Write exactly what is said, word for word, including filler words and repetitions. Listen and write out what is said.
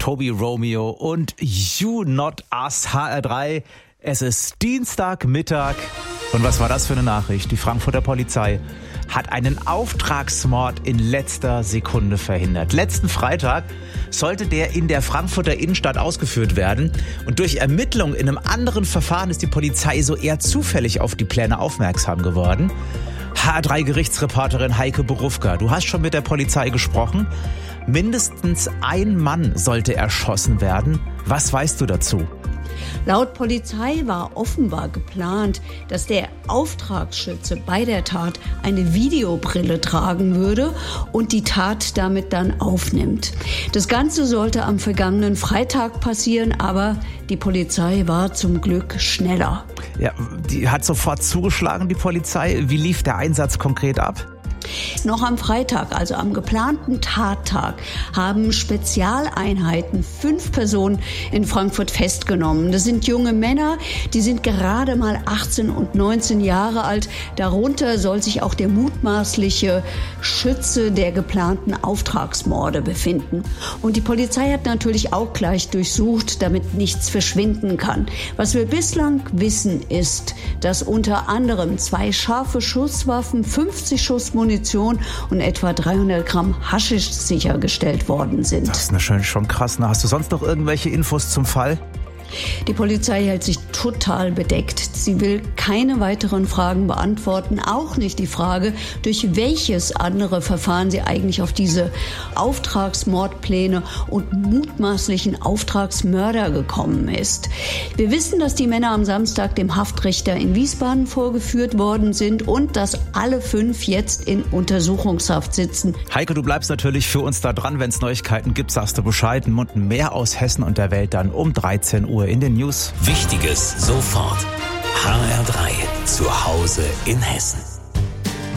Toby Romeo und You Not Us, H R drei. Es ist Dienstagmittag. Und was war das für eine Nachricht? Die Frankfurter Polizei hat einen Auftragsmord in letzter Sekunde verhindert. Letzten Freitag sollte der in der Frankfurter Innenstadt ausgeführt werden. Und durch Ermittlungen in einem anderen Verfahren ist die Polizei so eher zufällig auf die Pläne aufmerksam geworden. H R drei Gerichtsreporterin Heike Borufka, du hast schon mit der Polizei gesprochen. Mindestens ein Mann sollte erschossen werden. Was weißt du dazu? Laut Polizei war offenbar geplant, dass der Auftragsschütze bei der Tat eine Videobrille tragen würde und die Tat damit dann aufnimmt. Das Ganze sollte am vergangenen Freitag passieren, aber die Polizei war zum Glück schneller. Ja, die hat sofort zugeschlagen, die Polizei. Wie lief der Einsatz konkret ab? Noch am Freitag, also am geplanten Tattag, haben Spezialeinheiten fünf Personen in Frankfurt festgenommen. Das sind junge Männer, die sind gerade mal achtzehn und neunzehn Jahre alt. Darunter soll sich auch der mutmaßliche Schütze der geplanten Auftragsmorde befinden. Und die Polizei hat natürlich auch gleich durchsucht, damit nichts verschwinden kann. Was wir bislang wissen, ist, dass unter anderem zwei scharfe Schusswaffen, fünfzig Schuss Munition und etwa dreihundert Gramm Haschisch sichergestellt worden sind. Das ist natürlich schon krass. Hast du sonst noch irgendwelche Infos zum Fall? Die Polizei hält sich total bedeckt. Sie will keine weiteren Fragen beantworten, auch nicht die Frage, durch welches andere Verfahren sie eigentlich auf diese Auftragsmordpläne und mutmaßlichen Auftragsmörder gekommen ist. Wir wissen, dass die Männer am Samstag dem Haftrichter in Wiesbaden vorgeführt worden sind und dass alle fünf jetzt in Untersuchungshaft sitzen. Heike, du bleibst natürlich für uns da dran. Wenn es Neuigkeiten gibt, sagst du Bescheid. Und mehr aus Hessen und der Welt dann um dreizehn Uhr in den News. Wichtiges sofort. H R drei zu Hause in Hessen.